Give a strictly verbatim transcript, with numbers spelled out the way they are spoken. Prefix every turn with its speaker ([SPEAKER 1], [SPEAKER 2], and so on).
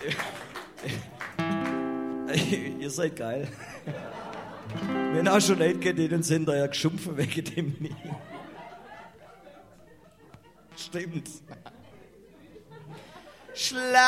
[SPEAKER 1] Ihr seid geil. Wenn auch schon Leute geht, denen sind da ja geschumpfen wegen dem nie. Stimmt. Schla